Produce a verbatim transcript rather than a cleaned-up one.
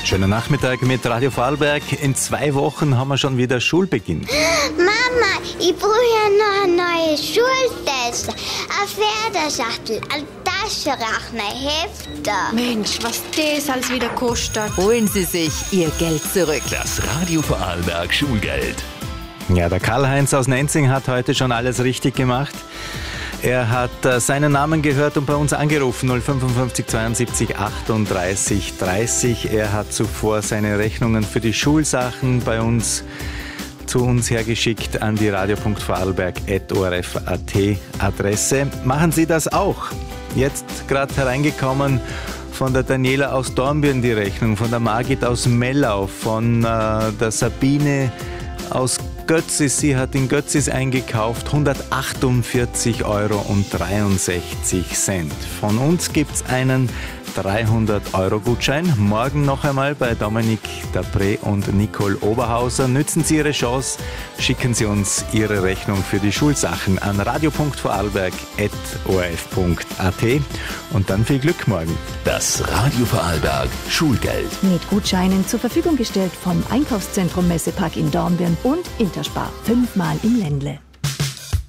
Schönen Nachmittag mit Radio Vorarlberg. In zwei Wochen haben wir schon wieder Schulbeginn. Mama, ich brauche ja noch eine neue Schultasche, eine Pferdeschachtel, ein Taschenrechner, Hefte. Mensch, was das alles wieder kostet. Holen Sie sich Ihr Geld zurück. Das Radio Vorarlberg Schulgeld. Ja, der Karl-Heinz aus Nenzing hat heute schon alles richtig gemacht. Er hat äh, seinen Namen gehört und bei uns angerufen, null fünfundfünfzig zweiundsiebzig achtunddreißig dreißig. Er hat zuvor seine Rechnungen für die Schulsachen bei uns zu uns hergeschickt an die radio punkt vorarlberg at o r f punkt a t Adresse. Machen Sie das auch. Jetzt gerade hereingekommen von der Daniela aus Dornbirn die Rechnung, von der Margit aus Mellau, von äh, der Sabine aus Götzis. Sie hat in Götzis eingekauft, hundertachtundvierzig Euro und dreiundsechzig Cent. Von uns gibt's einen dreihundert Euro Gutschein. Morgen noch einmal bei Dominik Dapré und Nicole Oberhauser. Nützen Sie Ihre Chance, schicken Sie uns Ihre Rechnung für die Schulsachen an radio punkt vorarlberg at o r f punkt a t und dann viel Glück morgen. Das Radio Vorarlberg Schulgeld. Mit Gutscheinen zur Verfügung gestellt vom Einkaufszentrum Messepark in Dornbirn und Interspar. Fünfmal im Ländle.